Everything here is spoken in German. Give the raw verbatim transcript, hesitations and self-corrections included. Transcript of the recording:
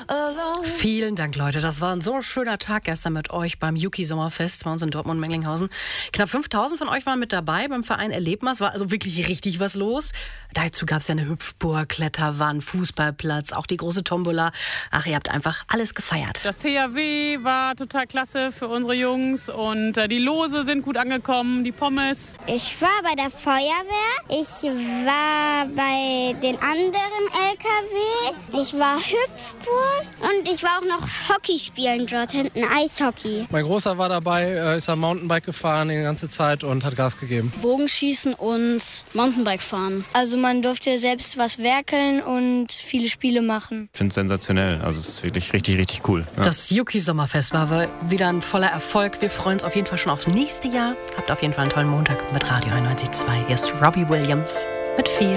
Vielen Dank, Leute. Das war ein so schöner Tag gestern mit euch beim Yuki Sommerfest bei uns in Dortmund-Menglinghausen. Knapp fünftausend von euch waren mit dabei beim Verein Erlebmas. Es war also wirklich richtig was los. Dazu gab es ja eine Hüpfburg, Kletterwand, Fußballplatz, auch die große Tombola. Ach, ihr habt einfach alles gefeiert. Das T H W war total klasse für unsere Jungs und äh, die Lose sind gut angekommen, die Pommes. Ich war bei der Feuerwehr, ich war bei den anderen L K W, ich war Hüpfburg und ich war auch noch Hockey spielen dort hinten, Eishockey. Mein Großer war dabei, ist am Mountainbike gefahren die ganze Zeit und hat Gas gegeben. Bogenschießen und Mountainbike fahren. Also man durfte selbst was werkeln und viele Spiele machen. Ich finde es sensationell, also es ist wirklich richtig, richtig cool. Ja. Das Yuki Sommerfest war wieder ein voller Erfolg. Wir freuen uns auf jeden Fall schon aufs nächste Jahr. Habt auf jeden Fall einen tollen Montag mit Radio einundneunzig Komma zwei. Hier ist Robbie Williams mit viel.